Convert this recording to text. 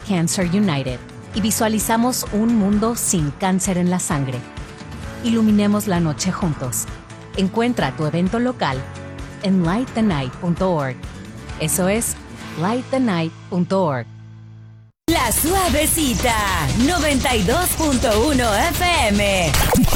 Cancer United y visualizamos un mundo sin cáncer en la sangre. Iluminemos la noche juntos. Encuentra tu evento local en lightthenight.org. Eso es lightthenight.org. La Suavecita, 92.1 FM.